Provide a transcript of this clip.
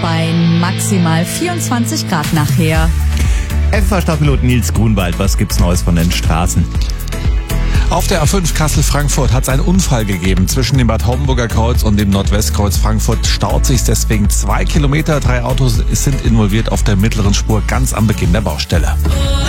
bei maximal 24 Grad nachher. FFH-Startpilot Nils Grunwald, was gibt's Neues von den Straßen? Auf der A5 Kassel-Frankfurt hat es einen Unfall gegeben. Zwischen dem Bad Homburger Kreuz und dem Nordwestkreuz Frankfurt staut sich deswegen 2 Kilometer. 3 Autos sind involviert auf der mittleren Spur ganz am Beginn der Baustelle.